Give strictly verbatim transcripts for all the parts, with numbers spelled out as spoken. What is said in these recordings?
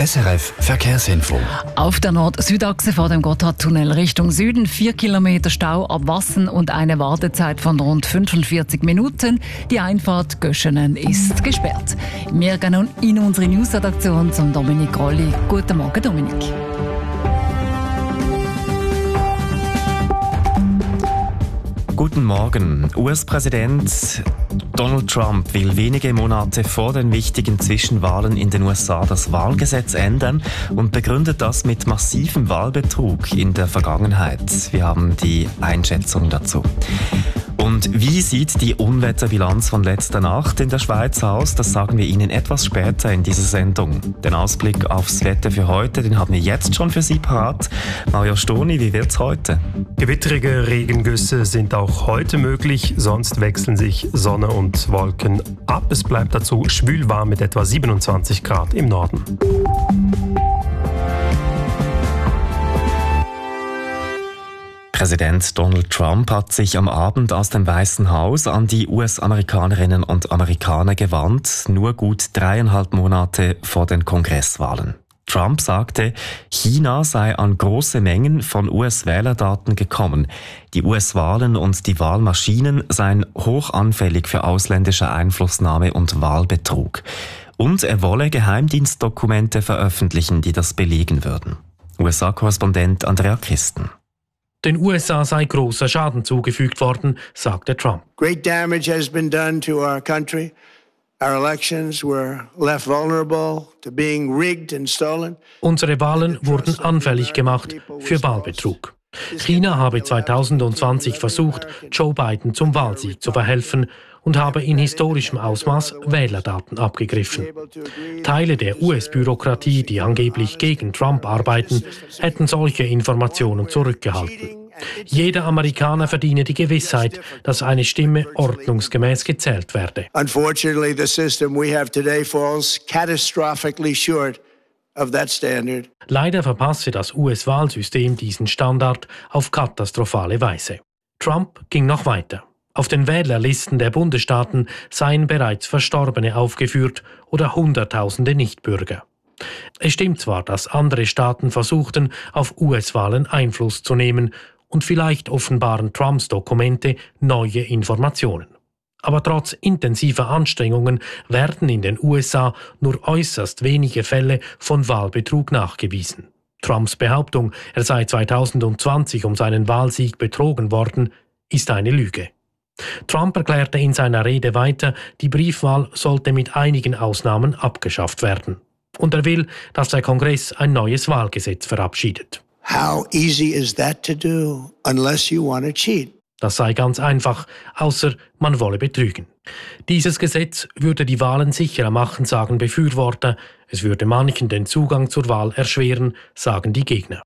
S R F Verkehrsinfo. Auf der Nord-Süd-Achse vor dem Gotthardtunnel Richtung Süden vier Kilometer Stau ab Wassen und eine Wartezeit von rund fünfundvierzig Minuten. Die Einfahrt Göschenen ist gesperrt. Wir gehen nun in unsere News-Redaktion zum Dominik Rolli. Guten Morgen, Dominik. Guten Morgen. U S-Präsident Donald Trump will wenige Monate vor den wichtigen Zwischenwahlen in den U S A das Wahlgesetz ändern und begründet das mit massivem Wahlbetrug in der Vergangenheit. Wir haben die Einschätzung dazu. Und wie sieht die Unwetterbilanz von letzter Nacht in der Schweiz aus? Das sagen wir Ihnen etwas später in dieser Sendung. Den Ausblick aufs Wetter für heute, den haben wir jetzt schon für Sie parat. Mario Stoni, wie wird's heute? Gewitterige Regengüsse sind auch heute möglich, sonst wechseln sich Sonne und Wolken ab. Es bleibt dazu schwülwarm mit etwa siebenundzwanzig Grad im Norden. Präsident Donald Trump hat sich am Abend aus dem Weißen Haus an die U S-Amerikanerinnen und Amerikaner gewandt, nur gut dreieinhalb Monate vor den Kongresswahlen. Trump sagte, China sei an große Mengen von U S-Wählerdaten gekommen. Die U S-Wahlen und die Wahlmaschinen seien hochanfällig für ausländische Einflussnahme und Wahlbetrug. Und er wolle Geheimdienstdokumente veröffentlichen, die das belegen würden. U S A-Korrespondent Andrea Christen. Den U S A sei großer Schaden zugefügt worden, sagte Trump. Great damage has been done to our country. Our elections were left vulnerable to being rigged and stolen. Unsere Wahlen wurden anfällig gemacht für Wahlbetrug. China habe zweitausendzwanzig versucht, Joe Biden zum Wahlsieg zu verhelfen und habe in historischem Ausmaß Wählerdaten abgegriffen. Teile der U S-Bürokratie, die angeblich gegen Trump arbeiten, hätten solche Informationen zurückgehalten. Jeder Amerikaner verdiene die Gewissheit, dass eine Stimme ordnungsgemäß gezählt werde. Unfortunately, the system we have today falls catastrophically short of that standard. Leider verpasse das U S-Wahlsystem diesen Standard auf katastrophale Weise. Trump ging noch weiter. Auf den Wählerlisten der Bundesstaaten seien bereits Verstorbene aufgeführt oder Hunderttausende Nichtbürger. Es stimmt zwar, dass andere Staaten versuchten, auf U S-Wahlen Einfluss zu nehmen, und vielleicht offenbaren Trumps Dokumente neue Informationen. Aber trotz intensiver Anstrengungen werden in den U S A nur äußerst wenige Fälle von Wahlbetrug nachgewiesen. Trumps Behauptung, er sei zweitausendzwanzig um seinen Wahlsieg betrogen worden, ist eine Lüge. Trump erklärte in seiner Rede weiter, die Briefwahl sollte mit einigen Ausnahmen abgeschafft werden. Und er will, dass der Kongress ein neues Wahlgesetz verabschiedet. How easy is that to do unless you want to cheat? Das sei ganz einfach, außer man wolle betrügen. Dieses Gesetz würde die Wahlen sicherer machen, sagen Befürworter. Es würde manchen den Zugang zur Wahl erschweren, sagen die Gegner.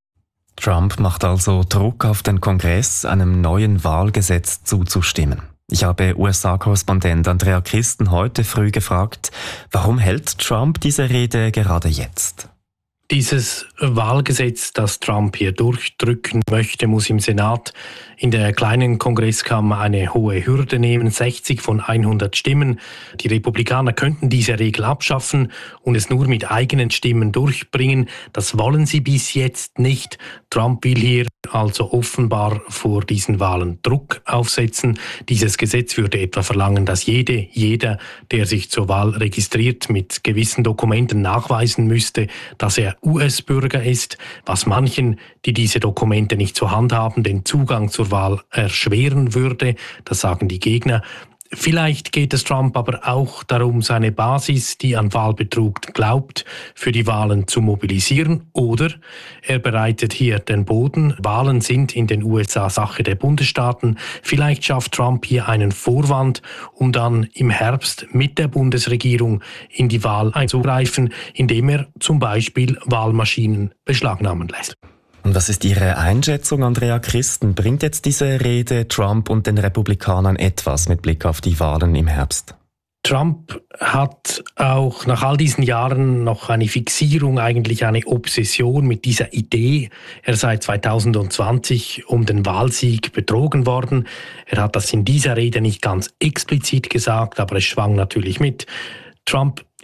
Trump macht also Druck auf den Kongress, einem neuen Wahlgesetz zuzustimmen. Ich habe U S A-Korrespondent Andrea Christen heute früh gefragt, warum hält Trump diese Rede gerade jetzt? Dieses Wahlgesetz, das Trump hier durchdrücken möchte, muss im Senat in der kleinen Kongresskammer eine hohe Hürde nehmen, sechzig von hundert Stimmen. Die Republikaner könnten diese Regel abschaffen und es nur mit eigenen Stimmen durchbringen. Das wollen sie bis jetzt nicht. Trump will hier also offenbar vor diesen Wahlen Druck aufsetzen. Dieses Gesetz würde etwa verlangen, dass jede, jeder, der sich zur Wahl registriert, mit gewissen Dokumenten nachweisen müsste, dass er U S-Bürger ist, was manchen, die diese Dokumente nicht zur Hand haben, den Zugang zur Wahl erschweren würde. Das sagen die Gegner. Vielleicht geht es Trump aber auch darum, seine Basis, die an Wahlbetrug glaubt, für die Wahlen zu mobilisieren. Oder er bereitet hier den Boden. Wahlen sind in den U S A Sache der Bundesstaaten. Vielleicht schafft Trump hier einen Vorwand, um dann im Herbst mit der Bundesregierung in die Wahl einzugreifen, indem er zum Beispiel Wahlmaschinen beschlagnahmen lässt. Und was ist Ihre Einschätzung, Andrea Christen? Bringt jetzt diese Rede Trump und den Republikanern etwas mit Blick auf die Wahlen im Herbst? Trump hat auch nach all diesen Jahren noch eine Fixierung, eigentlich eine Obsession mit dieser Idee. Er sei zweitausendzwanzig um den Wahlsieg betrogen worden. Er hat das in dieser Rede nicht ganz explizit gesagt, aber es schwang natürlich mit. Trump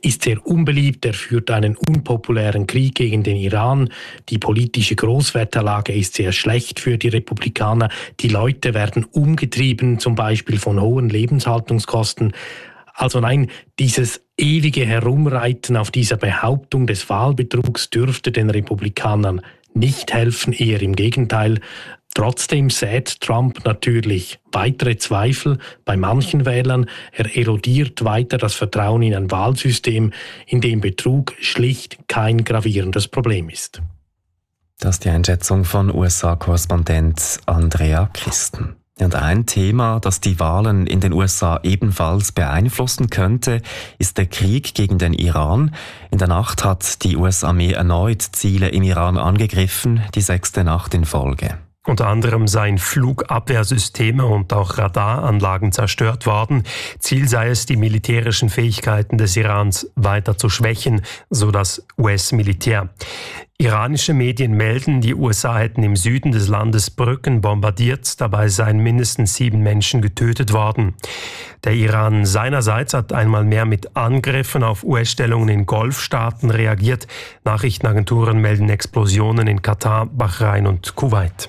ist sehr unbeliebt. Er führt einen unpopulären Krieg gegen den Iran. Die politische Großwetterlage ist sehr schlecht für die Republikaner. Die Leute werden umgetrieben, zum Beispiel von hohen Lebenshaltungskosten. Also nein, dieses ewige Herumreiten auf dieser Behauptung des Wahlbetrugs dürfte den Republikanern nicht helfen, eher im Gegenteil. Trotzdem sät Trump natürlich weitere Zweifel bei manchen Wählern. Er erodiert weiter das Vertrauen in ein Wahlsystem, in dem Betrug schlicht kein gravierendes Problem ist. Das ist die Einschätzung von U S A-Korrespondent Andrea Christen. Und ein Thema, das die Wahlen in den U S A ebenfalls beeinflussen könnte, ist der Krieg gegen den Iran. In der Nacht hat die U S-Armee erneut Ziele im Iran angegriffen, die sechste Nacht in Folge. Unter anderem seien Flugabwehrsysteme und auch Radaranlagen zerstört worden. Ziel sei es, die militärischen Fähigkeiten des Irans weiter zu schwächen, so das U S-Militär. Iranische Medien melden, die U S A hätten im Süden des Landes Brücken bombardiert. Dabei seien mindestens sieben Menschen getötet worden. Der Iran seinerseits hat einmal mehr mit Angriffen auf U S-Stellungen in Golfstaaten reagiert. Nachrichtenagenturen melden Explosionen in Katar, Bahrain und Kuwait.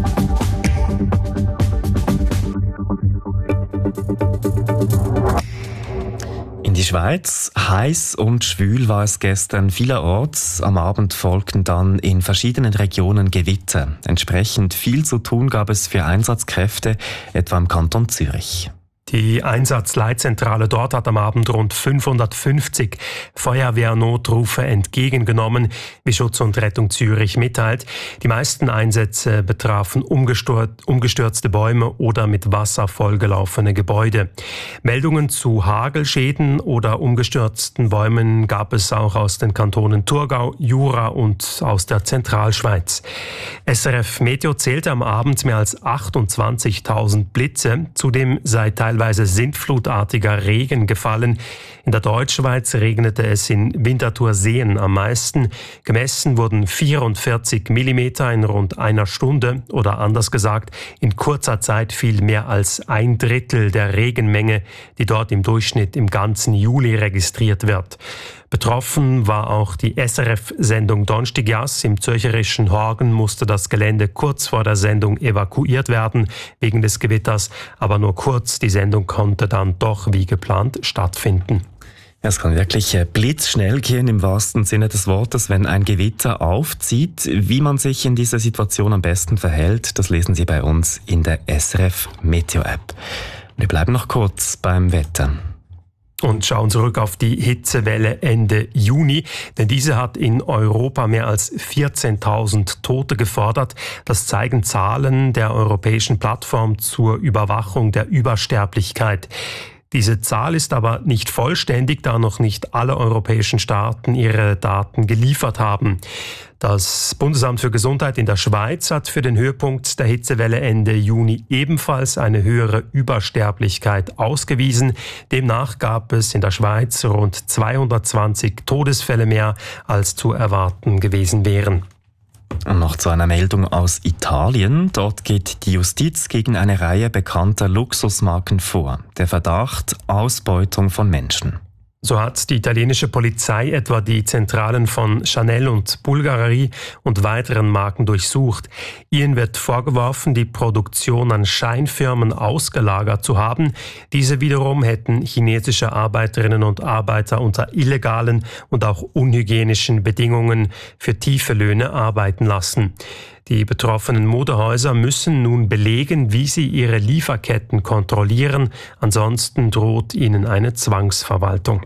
In die Schweiz, heiß und schwül war es gestern vielerorts. Am Abend folgten dann in verschiedenen Regionen Gewitter. Entsprechend viel zu tun gab es für Einsatzkräfte, etwa im Kanton Zürich. Die Einsatzleitzentrale dort hat am Abend rund fünfhundertfünfzig Feuerwehrnotrufe entgegengenommen, wie Schutz und Rettung Zürich mitteilt. Die meisten Einsätze betrafen umgestürzte Bäume oder mit Wasser vollgelaufene Gebäude. Meldungen zu Hagelschäden oder umgestürzten Bäumen gab es auch aus den Kantonen Thurgau, Jura und aus der Zentralschweiz. S R F Meteo zählte am Abend mehr als achtundzwanzigtausend Blitze. Zudem sei teilweise sintflutartiger Regen gefallen. In der Deutschschweiz regnete es in Winterthurseen am meisten. Gemessen wurden vierundvierzig Millimeter in rund einer Stunde oder anders gesagt, in kurzer Zeit fiel mehr als ein Drittel der Regenmenge, die dort im Durchschnitt im ganzen Juli registriert wird. Betroffen war auch die S R F-Sendung Donstigas. Im zürcherischen Horgen musste das Gelände kurz vor der Sendung evakuiert werden wegen des Gewitters, aber nur kurz. Die Sendung konnte dann doch wie geplant stattfinden. Es kann wirklich blitzschnell gehen im wahrsten Sinne des Wortes, wenn ein Gewitter aufzieht. Wie man sich in dieser Situation am besten verhält, das lesen Sie bei uns in der S R F Meteo App. Wir bleiben noch kurz beim Wetter. Und schauen zurück auf die Hitzewelle Ende Juni, denn diese hat in Europa mehr als vierzehntausend Tote gefordert. Das zeigen Zahlen der Europäischen Plattform zur Überwachung der Übersterblichkeit. Diese Zahl ist aber nicht vollständig, da noch nicht alle europäischen Staaten ihre Daten geliefert haben. Das Bundesamt für Gesundheit in der Schweiz hat für den Höhepunkt der Hitzewelle Ende Juni ebenfalls eine höhere Übersterblichkeit ausgewiesen. Demnach gab es in der Schweiz rund zweihundertzwanzig Todesfälle mehr, als zu erwarten gewesen wären. Und noch zu einer Meldung aus Italien. Dort geht die Justiz gegen eine Reihe bekannter Luxusmarken vor. Der Verdacht: Ausbeutung von Menschen. So hat die italienische Polizei etwa die Zentralen von Chanel und Bulgari und weiteren Marken durchsucht. Ihnen wird vorgeworfen, die Produktion an Scheinfirmen ausgelagert zu haben. Diese wiederum hätten chinesische Arbeiterinnen und Arbeiter unter illegalen und auch unhygienischen Bedingungen für tiefe Löhne arbeiten lassen. Die betroffenen Modehäuser müssen nun belegen, wie sie ihre Lieferketten kontrollieren. Ansonsten droht ihnen eine Zwangsverwaltung.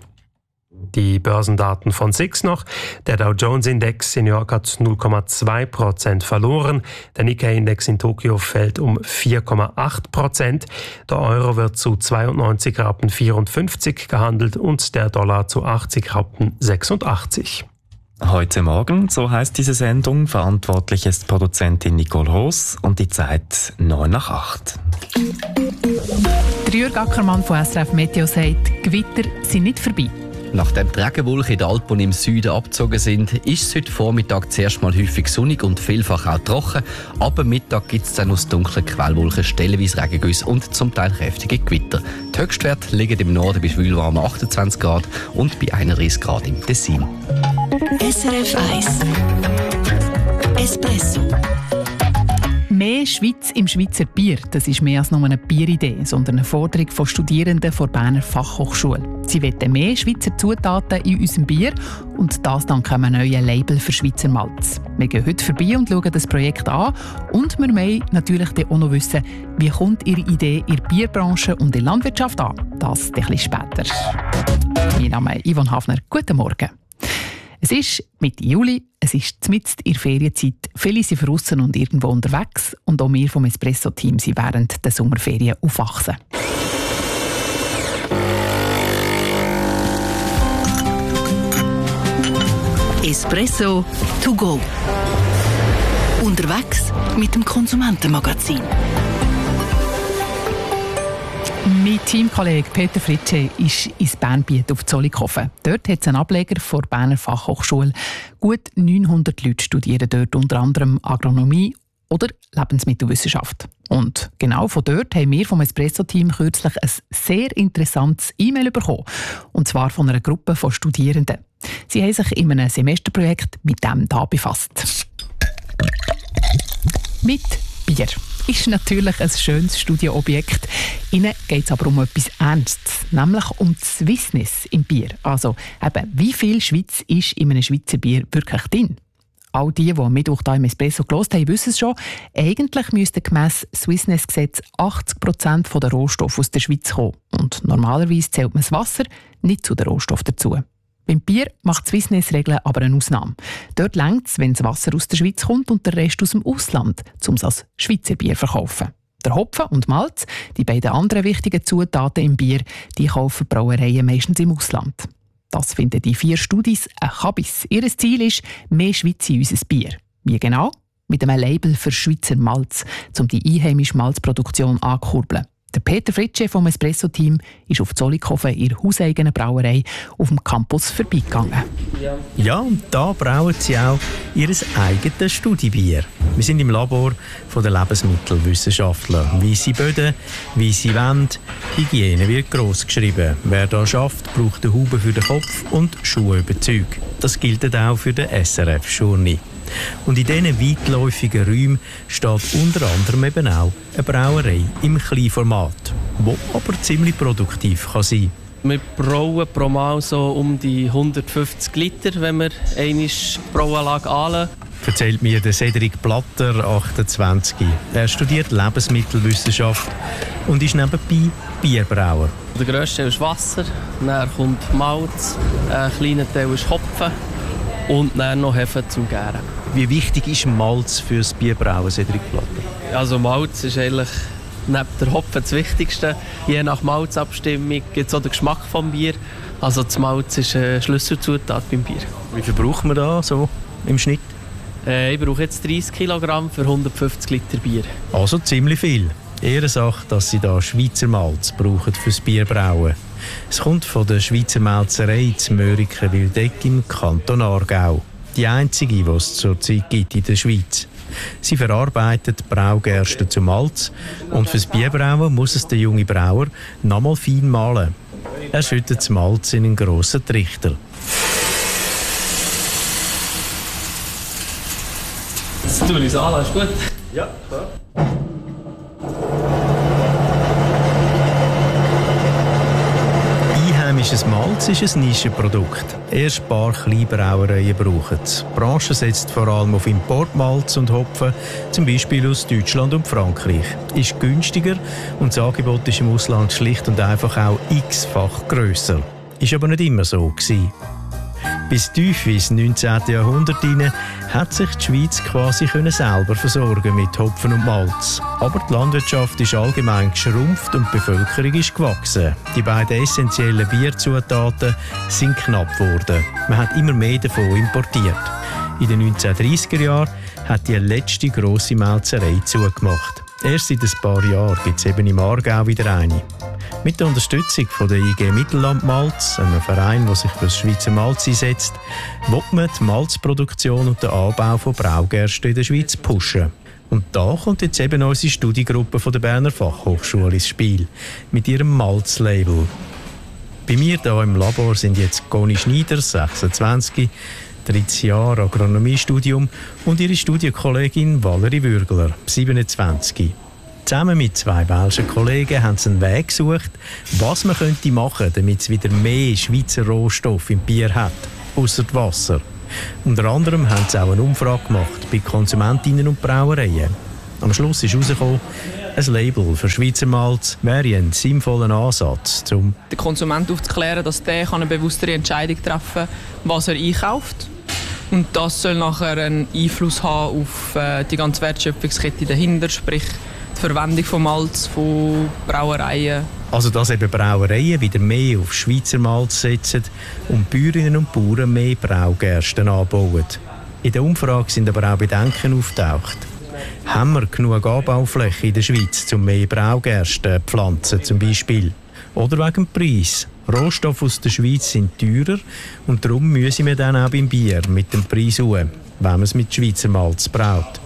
Die Börsendaten von S I X noch. Der Dow Jones Index in New York hat null Komma zwei Prozent verloren. Der Nikkei-Index in Tokio fällt um vier Komma acht Prozent. Der Euro wird zu zweiundneunzig Rappen vierundfünfzig gehandelt und der Dollar zu achtzig Rappen sechsundachtzig. Heute Morgen, so heißt diese Sendung. Verantwortlich ist Produzentin Nicole Roos und die Zeit neun nach acht. Der Jürg Ackermann von S R F Meteo sagt, Gewitter sind nicht vorbei. Nachdem die Regenwolken in den Alpen im Süden abgezogen sind, ist es heute Vormittag zuerst mal häufig sonnig und vielfach auch trocken. Ab Mittag gibt es dann aus dunklen Quellwolken stellenweise Regengüsse und zum Teil kräftige Gewitter. Die Höchstwerte liegen im Norden bei schwülwarmen achtundzwanzig Grad und bei einunddreißig Grad im Tessin. S R F eins Espresso. Mehr Schweiz im Schweizer Bier, das ist mehr als nur eine Bieridee, sondern eine Forderung von Studierenden der Berner Fachhochschule. Sie wollen mehr Schweizer Zutaten in unserem Bier und das dank einem neuen Label für Schweizer Malz. Wir gehen heute vorbei und schauen das Projekt an und wir wollen natürlich auch noch wissen, wie kommt Ihre Idee in der Bierbranche und in der Landwirtschaft an. Das ein bisschen später. Mein Name ist Yvonne Hafner. Guten Morgen. Es ist Mitte Juli, es ist mitten in der Ferienzeit. Viele sind draussen und irgendwo unterwegs und auch wir vom Espresso-Team sind während der Sommerferien auf Achse. Espresso to go. Unterwegs mit dem Konsumentenmagazin. Mein Teamkollege Peter Fritsche ist ins Bernbiet auf Zollikofen. Dort hat es einen Ableger vor der Berner Fachhochschule. Gut neunhundert Leute studieren dort unter anderem Agronomie oder Lebensmittelwissenschaft. Und genau von dort haben wir vom Espresso-Team kürzlich ein sehr interessantes E-Mail bekommen. Und zwar von einer Gruppe von Studierenden. Sie haben sich in einem Semesterprojekt mit dem hier befasst. Mit Bier. Ist natürlich ein schönes Studienobjekt. Ihnen geht es aber um etwas Ernstes, nämlich um die Swissness im Bier. Also eben, wie viel Schweiz ist in einem Schweizer Bier wirklich drin? All die, die am Mittwoch hier im Espresso gehört haben, wissen es schon. Eigentlich müssten gemäss Swissness-Gesetz achtzig Prozent der Rohstoffe aus der Schweiz kommen. Und normalerweise zählt man das Wasser nicht zu den Rohstoffen dazu. Beim Bier macht Swissness-Regeln aber eine Ausnahme. Dort reicht es, wenn das Wasser aus der Schweiz kommt und der Rest aus dem Ausland, um es als Schweizer Bier zu verkaufen. Der Hopfen und Malz, die beiden anderen wichtigen Zutaten im Bier, die kaufen Brauereien meistens im Ausland. Das finden die vier Studis ein Kabis. Ihr Ziel ist, mehr Schweiz in unser Bier. Wie genau? Mit einem Label für Schweizer Malz, um die einheimische Malzproduktion anzukurbeln. Der Peter Fritsche vom Espresso-Team ist auf Zollikofen in ihrer hauseigenen Brauerei auf dem Campus vorbeigegangen. Ja, und da brauen sie auch ihr eigenes Studiebier. Wir sind im Labor der Lebensmittelwissenschaftler. Weisse Böden, weisse Wände, Hygiene wird gross geschrieben. Wer da schafft, braucht eine Haube für den Kopf und Schuhe über Zeug. Das gilt auch für den S R F-Journey. Und in diesen weitläufigen Räumen steht unter anderem eben auch eine Brauerei im Kleinformat, die aber ziemlich produktiv kann sein kann. Wir brauen pro Mal so um die hundertfünfzig Liter, wenn wir eine Brauanlage anlegen. Erzählt mir der Cedric Platter, achtundzwanzig. Er studiert Lebensmittelwissenschaft und ist nebenbei Bierbrauer. Der grösste Teil ist Wasser, dann kommt Malz, ein kleiner Teil ist Hopfen und dann noch Hefe zum Gären. Wie wichtig ist Malz für das Bierbrauen, Cedric Platter? Also Malz ist eigentlich neben der Hopfen das Wichtigste. Je nach Malzabstimmung gibt es auch den Geschmack des Bier. Also das Malz ist eine Schlüsselzutat beim Bier. Wie viel braucht man da so im Schnitt? Äh, ich brauche jetzt dreißig Kilogramm für hundertfünfzig Liter Bier. Also ziemlich viel. Ehrensache, dass sie da Schweizer Malz brauchen fürs Bierbrauen. Es kommt von der Schweizer Malzerei zu Mörike-Wildeck im Kanton Aargau. Die einzige, die es zurzeit gibt in der Schweiz. Sie verarbeitet Braugerste zu Malz und fürs Bierbrauen muss es der junge Brauer nochmal fein mahlen. Er schüttet das Malz in einen grossen Trichter. Das tue ich an, ist gut? Ja, klar. Einheimisches Malz ist ein Nischenprodukt. Erst ein paar Kleinbrauereien brauchen es. Die Branche setzt vor allem auf Importmalz und Hopfen, zum Beispiel aus Deutschland und Frankreich. Ist günstiger und das Angebot ist im Ausland schlicht und einfach auch x-fach grösser. Ist aber nicht immer so gewesen. Bis tief ins neunzehnten Jahrhundert hinein hat sich die Schweiz quasi können selber versorgen mit Hopfen und Malz. Aber die Landwirtschaft ist allgemein geschrumpft und die Bevölkerung ist gewachsen. Die beiden essentiellen Bierzutaten sind knapp geworden. Man hat immer mehr davon importiert. In den neunzehnhundertdreissiger Jahren hat die letzte grosse Malzerei zugemacht. Erst seit ein paar Jahren gibt es eben im Aargau wieder eine. Mit der Unterstützung von der I G Mittelland Malz, einem Verein, der sich für das Schweizer Malz einsetzt, will man die Malzproduktion und den Anbau von Braugersten in der Schweiz pushen. Und da kommt jetzt eben unsere Studiegruppe von der Berner Fachhochschule ins Spiel, mit ihrem Malzlabel. Bei mir hier im Labor sind jetzt Conny Schneider, sechsundzwanzig, dreizehn Jahre Agronomiestudium, und ihre Studienkollegin Valerie Würgler, siebenundzwanzig. Zusammen mit zwei welschen Kollegen haben sie einen Weg gesucht, was man könnte machen, damit es wieder mehr Schweizer Rohstoff im Bier hat, ausser Wasser. Unter anderem haben sie auch eine Umfrage gemacht bei Konsumentinnen und Brauereien. Am Schluss ist herausgekommen, ein Label für Schweizer Malz wäre ein sinnvoller Ansatz, um den Konsumenten aufzuklären, dass der eine bewusstere Entscheidung treffen kann, was er einkauft. Und das soll nachher einen Einfluss haben auf äh, die ganze Wertschöpfungskette dahinter, sprich die Verwendung von Malz, von Brauereien. Also dass eben Brauereien wieder mehr auf Schweizer Malz setzen und Bäuerinnen und Bauern mehr Braugersten anbauen. In der Umfrage sind aber auch Bedenken auftaucht. Haben wir genug Anbaufläche in der Schweiz, um mehr Braugersten zu pflanzen zum Beispiel? Oder wegen dem Preis? Rohstoffe aus der Schweiz sind teurer und darum müssen wir dann auch beim Bier mit dem Preis hoch, wenn man es mit Schweizer Malz braut.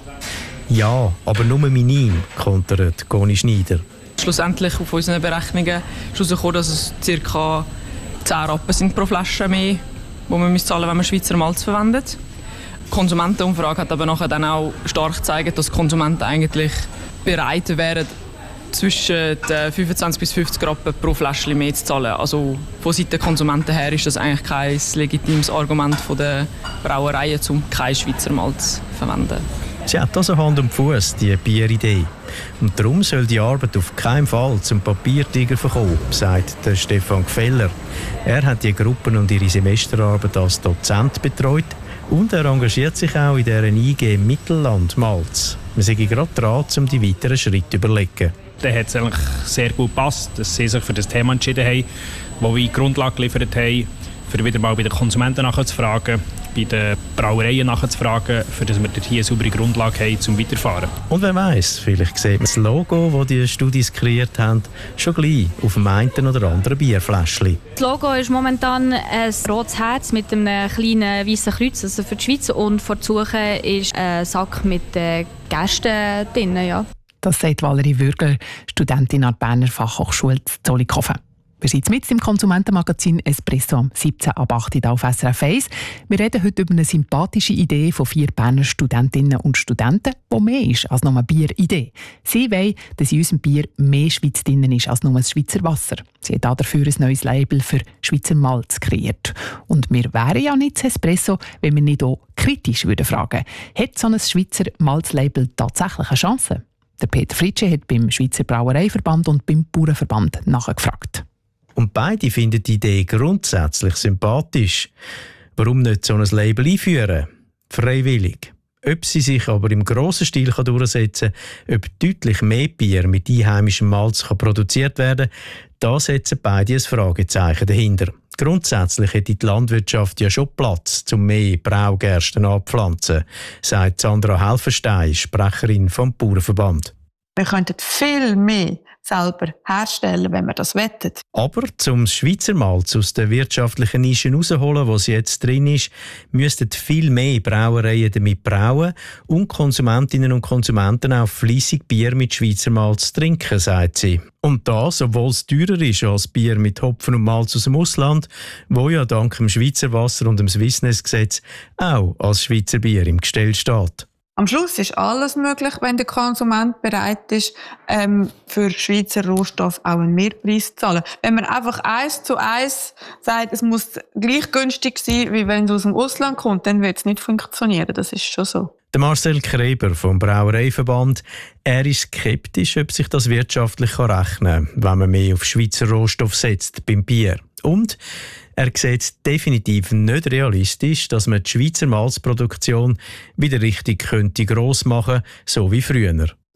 Ja, aber nur minim, kontert Conny Schneider. Schlussendlich auf unseren Berechnungen ist herausgekommen, dass es ca. zehn Rappen sind pro Flasche mehr, die man zahlen müssen, wenn man Schweizer Malz verwendet. Die Konsumentenumfrage hat aber nachher dann auch stark gezeigt, dass die Konsumenten eigentlich bereit wären, zwischen fünfundzwanzig bis fünfzig Rappen pro Flasche mehr zu zahlen. Also von Seiten der Konsumenten her ist das eigentlich kein legitimes Argument der Brauereien, um kein Schweizer Malz zu verwenden. Sie hat also Hand und Fuß, die Bieridee. Und darum soll die Arbeit auf keinen Fall zum Papiertiger verkommen, sagt der Stefan Gfeller. Er hat die Gruppen und ihre Semesterarbeit als Dozent betreut und er engagiert sich auch in der I G Mittelland Malz. Wir sind gerade dran, um die weiteren Schritte zu überlegen. Dann hat es eigentlich sehr gut gepasst, dass sie sich für das Thema entschieden haben, wo wir die Grundlage geliefert haben, für wieder mal bei den Konsumenten nachzufragen, bei den Brauereien nachzufragen, für dass wir hier eine saubere Grundlage haben, zum Weiterfahren. Und wer weiss, vielleicht sieht man das Logo, das die Studis kreiert haben, schon gleich auf dem einen oder anderen Bierfläschchen. Das Logo ist momentan ein rotes Herz mit einem kleinen weißen Kreuz, also für die Schweiz. Und vor der Suche ist ein Sack mit äh, Gersten drin. Ja. Das sagt Valerie Würgler, Studentin an der Berner Fachhochschule Zollikofen. Wir sind mit im Konsumentenmagazin Espresso am siebzehn ab acht auf S R F eins. Wir reden heute über eine sympathische Idee von vier Berner Studentinnen und Studenten, die mehr ist als nur eine Bieridee. Sie wollen, dass in unserem Bier mehr Schweiz drin ist als nur das Schweizer Wasser. Sie haben dafür ein neues Label für Schweizer Malz kreiert. Und wir wären ja nicht Espresso, wenn wir nicht auch kritisch würden fragen, hat so ein Schweizer Malzlabel tatsächlich eine Chance? Der Peter Fritsche hat beim Schweizer Brauereiverband und beim Bauernverband nachgefragt. Und beide finden die Idee grundsätzlich sympathisch. Warum nicht so ein Label einführen? Freiwillig. Ob sie sich aber im grossen Stil durchsetzen kann, ob deutlich mehr Bier mit einheimischem Malz kann produziert werden kann, da setzen beide ein Fragezeichen dahinter. Grundsätzlich hätte die Landwirtschaft ja schon Platz, um mehr Braugersten anzupflanzen, sagt Sandra Helfenstein, Sprecherin vom Bauernverband. Wir könnten viel mehr selber herstellen, wenn wir das wettet. Aber um das Schweizer Malz aus der wirtschaftlichen Nische herauszuholen, wo es jetzt drin ist, müssten viel mehr Brauereien damit brauen und Konsumentinnen und Konsumenten auch fleissig Bier mit Schweizer Malz trinken, sagt sie. Und das, obwohl es teurer ist als Bier mit Hopfen und Malz aus dem Ausland, wo ja dank dem Schweizer Wasser und dem Swissness-Gesetz auch als Schweizer Bier im Gestell steht. Am Schluss ist alles möglich, wenn der Konsument bereit ist, ähm, für Schweizer Rohstoff auch einen Mehrpreis zu zahlen. Wenn man einfach eins zu eins sagt, es muss gleich günstig sein, wie wenn es aus dem Ausland kommt, dann wird es nicht funktionieren. Das ist schon so. Der Marcel Kreber vom Brauereiverband, er ist skeptisch, ob sich das wirtschaftlich rechnen kann, wenn man mehr auf Schweizer Rohstoff setzt beim Bier. Und er sieht es definitiv nicht realistisch, dass man die Schweizer Malzproduktion wieder richtig könnte gross machen, so wie früher.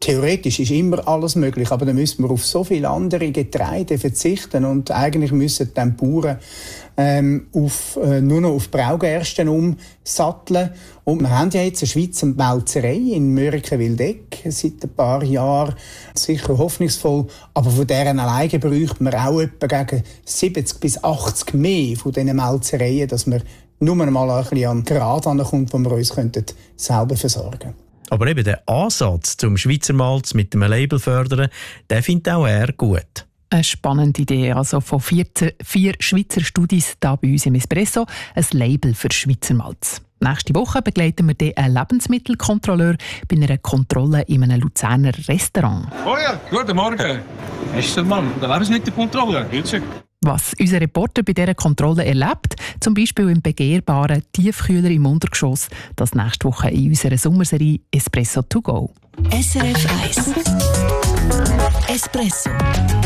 Theoretisch ist immer alles möglich, aber dann müssen wir auf so viele andere Getreide verzichten und eigentlich müssen dann Bauern ähm, auf, äh, nur noch auf Braugersten umsatteln. Und wir haben ja jetzt eine Schweizer Melzerei in Mörike-Wildeck seit ein paar Jahren, sicher hoffnungsvoll, aber von deren alleine bräuchten wir auch etwa gegen siebzig bis achtzig mehr von diesen Melzereien, dass wir nur mal ein bisschen an den Grad ankommt, wo wir uns selber versorgen könnten. Aber eben der Ansatz zum Schweizer Malz mit dem Label fördern, den findet auch er gut. Eine spannende Idee, also von vier, vier Schweizer Studis hier bei uns im Espresso, ein Label für Schweizer Malz. Nächste Woche begleiten wir dann einen Lebensmittelkontrolleur bei einer Kontrolle in einem Luzerner Restaurant. Oh ja, guten Morgen. Hast du mal eine Lebensmittelkontrolle? Was unser Reporter bei dieser Kontrolle erlebt, zum Beispiel im begehrbaren Tiefkühler im Untergeschoss, das nächste Woche in unserer Sommerserie Espresso to go. S R F eins Espresso.